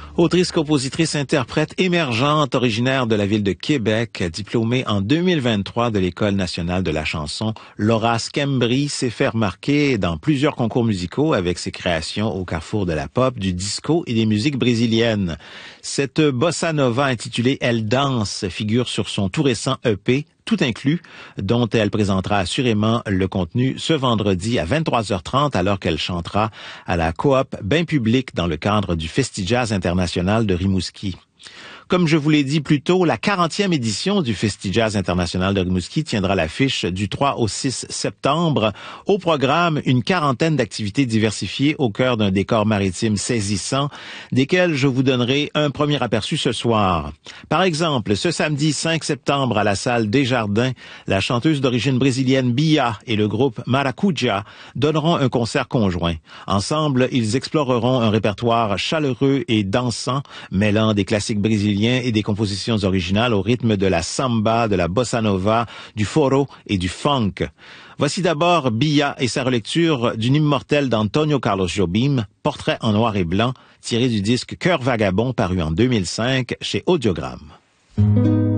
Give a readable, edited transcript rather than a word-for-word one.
Autrice, compositrice, interprète émergente, originaire de la ville de Québec, diplômée en 2023 de l'École nationale de la chanson, Laura Schembri s'est fait remarquer dans plusieurs concours musicaux avec ses créations au carrefour de la pop, du disco et des musiques brésiliennes. Cette bossa nova intitulée « Elle danse » figure sur son tout récent EP, Tout inclus, dont elle présentera assurément le contenu ce vendredi à 23h30 alors qu'elle chantera à la Coop Bain Public dans le cadre du Festi-Jazz international de Rimouski. Comme je vous l'ai dit plus tôt, la 40e édition du Festi-Jazz international de Rimouski tiendra l'affiche du 3 au 6 septembre. Au programme, une quarantaine d'activités diversifiées au cœur d'un décor maritime saisissant, desquelles je vous donnerai un premier aperçu ce soir. Par exemple, ce samedi 5 septembre à la salle Desjardins, la chanteuse d'origine brésilienne Bia et le groupe Maracuja donneront un concert conjoint. Ensemble, ils exploreront un répertoire chaleureux et dansant, mêlant des classiques brésiliens et des compositions originales au rythme de la samba, de la bossa nova, du foro et du funk. Voici d'abord Bia et sa relecture d'une immortelle d'Antonio Carlos Jobim, Portrait en noir et blanc, tiré du disque Cœur vagabond paru en 2005 chez Audiogramme.